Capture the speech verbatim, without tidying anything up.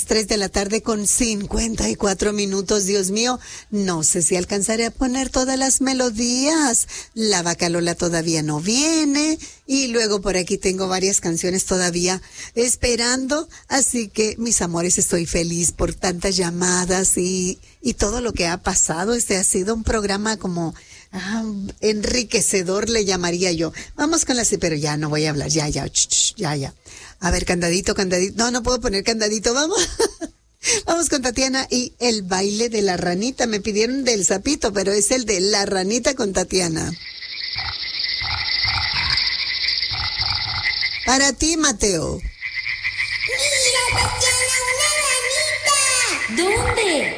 tres de la tarde con cincuenta y cuatro minutos. Dios mío, no sé si alcanzaré a poner todas las melodías. La Vaca Lola todavía no viene. Y luego por aquí tengo varias canciones todavía esperando. Así que, mis amores, estoy feliz por tantas llamadas y, y todo lo que ha pasado. Este ha sido un programa como... Ah, enriquecedor le llamaría yo. Vamos con la... Pero ya no voy a hablar. Ya, ya, ch, ch, ya, ya. A ver, candadito, candadito. No, no puedo poner candadito. Vamos. Vamos con Tatiana y el baile de la ranita. Me pidieron del sapito, pero es el de la ranita con Tatiana. Para ti, Mateo. ¡Mira, Tatiana, una ranita! ¿Dónde?